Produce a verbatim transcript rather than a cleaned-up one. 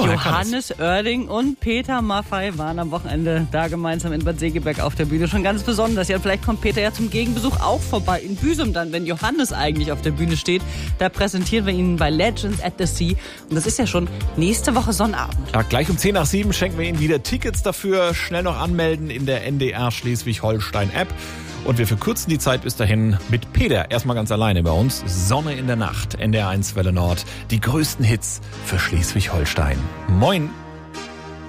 Johannes Oerding und Peter Maffay waren am Wochenende da gemeinsam in Bad Segeberg auf der Bühne. Schon ganz besonders. Ja, vielleicht kommt Peter ja zum Gegenbesuch auch vorbei in Büsum dann, wenn Johannes eigentlich auf der Bühne steht. Da präsentieren wir ihn bei Legends at the Sea. Und das ist ja schon nächste Woche Sonnabend. Ja, gleich um zehn nach sieben schenken wir Ihnen wieder Tickets dafür. Schnell noch anmelden in der N D R Schleswig-Holstein-App. Und wir verkürzen die Zeit bis dahin mit Peter. Erstmal ganz alleine bei uns. Sonne in der Nacht, N D R eins Welle Nord. Die größten Hits für Schleswig-Holstein. Moin.